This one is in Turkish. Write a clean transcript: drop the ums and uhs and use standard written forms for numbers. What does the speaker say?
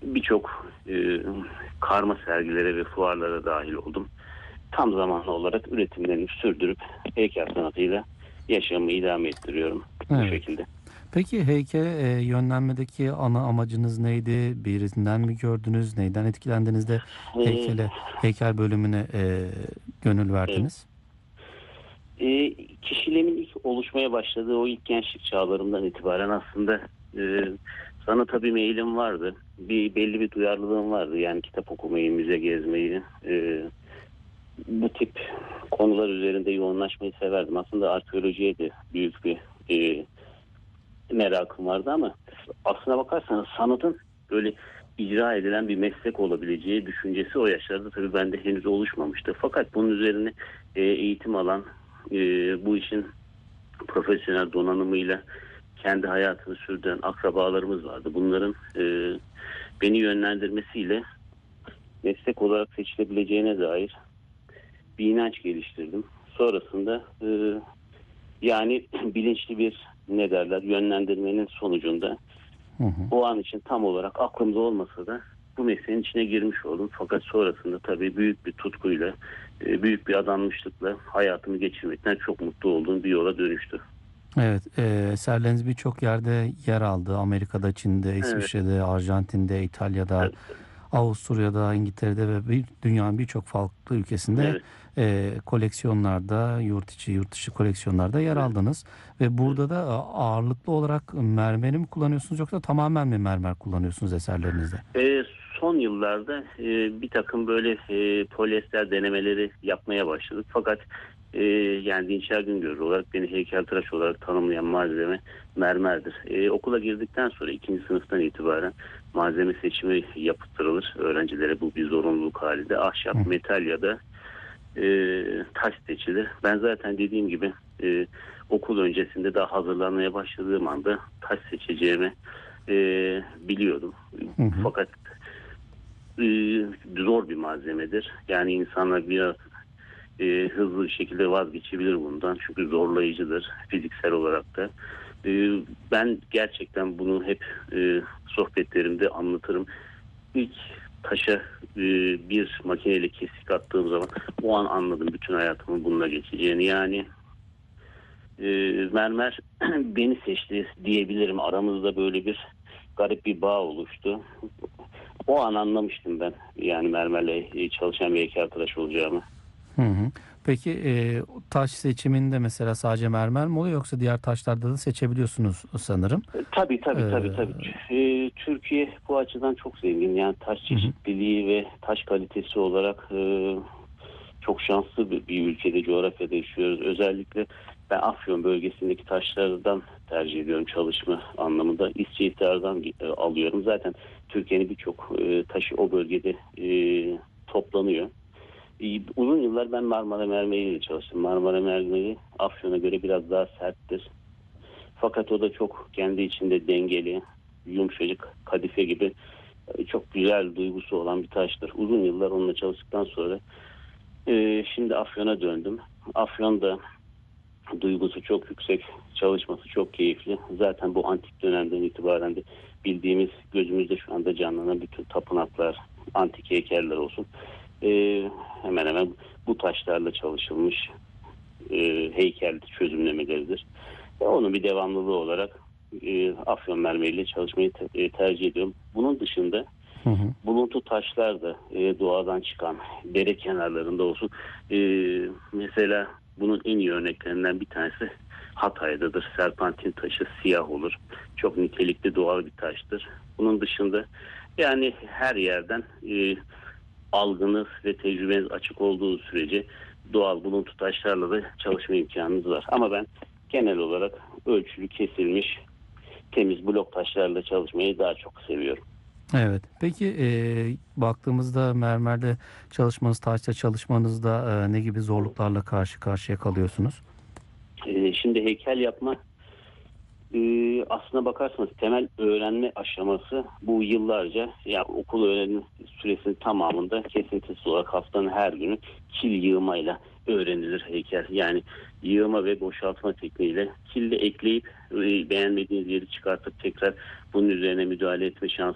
birçok karma sergilere ve fuarlara dahil oldum. Tam zamanlı olarak üretimlerimi sürdürüp heykel sanatıyla yaşamımı idame ettiriyorum bu Evet. şekilde. Peki heykele yönlenmedeki ana amacınız neydi? Birisinden mi gördünüz? Neyden etkilendiniz de E, heykel bölümüne gönül evet. verdiniz? Kişiliğimin ilk oluşmaya başladığı o ilk gençlik çağlarımdan itibaren aslında sanata bir meylim vardı. Belli bir duyarlılığım vardı. Yani kitap okumayı, müze gezmeyi, bu tip konular üzerinde yoğunlaşmayı severdim. Aslında arkeolojiye de büyük bir e, merakım vardı ama aslına bakarsanız sanatın böyle icra edilen bir meslek olabileceği düşüncesi o yaşlarda tabii bende henüz oluşmamıştı. Fakat bunun üzerine eğitim alan, e, bu işin profesyonel donanımıyla kendi hayatını sürdüren akrabalarımız vardı. Bunların beni yönlendirmesiyle meslek olarak seçilebileceğine dair bir inanç geliştirdim. Sonrasında yani bilinçli bir ne derler yönlendirmenin sonucunda Hı hı. o an için tam olarak aklımda olmasa da bu mesleğin içine girmiş oldum. Fakat sonrasında tabii büyük bir tutkuyla, büyük bir adanmışlıkla hayatımı geçirmekten çok mutlu olduğum bir yola dönüştü. Evet, eserleriniz birçok yerde yer aldı. Amerika'da, Çin'de, Evet, İsviçre'de, Arjantin'de, İtalya'da, evet, Avusturya'da, İngiltere'de ve dünyanın birçok farklı ülkesinde evet. koleksiyonlarda, yurt içi, yurt dışı koleksiyonlarda yer Evet. aldınız. Ve burada da ağırlıklı olarak mermeri mi kullanıyorsunuz yoksa tamamen mi mermer kullanıyorsunuz eserlerinizde? E, Son yıllarda bir takım böyle polyester denemeleri yapmaya başladık. Fakat yani Dinçer Güngör olarak beni heykeltıraş olarak tanımlayan malzeme mermerdir. Okula girdikten sonra ikinci sınıftan itibaren malzeme seçimi yaptırılır. Öğrencilere bu bir zorunluluk halinde. Hı Ahşap, metal ya da taş seçilir. Ben zaten dediğim gibi okul öncesinde daha hazırlanmaya başladığım anda taş seçeceğimi e, biliyordum. hı. Hı. Fakat e, zor bir malzemedir. Yani insanlar biraz hızlı bir şekilde vazgeçebilir bundan. Çünkü zorlayıcıdır fiziksel olarak da. Ben gerçekten bunu hep sohbetlerimde anlatırım. İlk taşa bir makineyle kesik attığım zaman o an anladım bütün hayatımın bununla geçeceğini. Yani mermer beni seçti diyebilirim. Aramızda böyle bir garip bir bağ oluştu. O an anlamıştım ben yani mermerle çalışan bir heykeltıraş olacağımı. Hı hı. Peki taş seçiminde mesela sadece mermer mi oluyor yoksa diğer taşlarda da seçebiliyorsunuz sanırım. Tabii E, tabii tabii tabii. Türkiye bu açıdan çok zengin. Yani taş hı hı. çeşitliliği ve taş kalitesi olarak çok şanslı bir ülkede, coğrafyada yaşıyoruz. Özellikle ben Afyon bölgesindeki taşlardan tercih ediyorum çalışma anlamında. İstihdamdan alıyorum. Zaten Türkiye'nin birçok taşı o bölgede toplanıyor. Uzun yıllar ben Marmara mermeriyle çalıştım. Marmara mermeri Afyon'a göre biraz daha serttir. Fakat o da çok kendi içinde dengeli, yumuşacık, kadife gibi çok güzel duygusu olan bir taştır. Uzun yıllar onunla çalıştıktan sonra şimdi Afyon'a döndüm. Afyon'da duygusu çok yüksek, çalışması çok keyifli. Zaten bu antik dönemden itibaren de bildiğimiz gözümüzde şu anda canlanan bütün tapınaklar, antik heykeller olsun. Hemen hemen bu taşlarla çalışılmış heykel çözümlemeleridir. Ve onun bir devamlılığı olarak Afyon mermeriyle çalışmayı tercih ediyorum. Bunun dışında Hı hı. buluntu taşlar da doğadan çıkan dere kenarlarında olsun. Mesela bunun en iyi örneklerinden bir tanesi Hatay'dadır. Serpantin taşı siyah olur. Çok nitelikli doğal bir taştır. Bunun dışında yani her yerden algınız ve tecrübeniz açık olduğu sürece doğal buluntu taşlarla da çalışma imkanınız var. Ama ben genel olarak ölçülü kesilmiş temiz blok taşlarla çalışmayı daha çok seviyorum. Evet. Peki baktığımızda mermerde çalışmanız, taşta çalışmanızda ne gibi zorluklarla karşı karşıya kalıyorsunuz? Şimdi heykel yapma aslına bakarsanız temel öğrenme aşaması bu yıllarca ya okul öğrenim süresinin tamamında kesintisiz olarak haftanın her günü kil yığmayla öğrenilir heykel. Yani yığma ve boşaltma tekniğiyle kille ekleyip beğenmediğiniz yeri çıkartıp tekrar bunun üzerine müdahale etme şansı